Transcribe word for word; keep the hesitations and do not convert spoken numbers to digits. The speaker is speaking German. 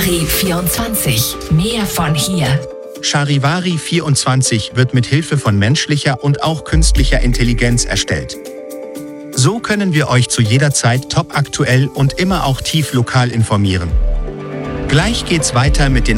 Charivari vierundzwanzig. Mehr von hier. Charivari vierundzwanzig wird mit Hilfe von menschlicher und auch künstlicher Intelligenz erstellt. So können wir euch zu jeder Zeit top aktuell und immer auch tief lokal informieren. Gleich geht's weiter mit den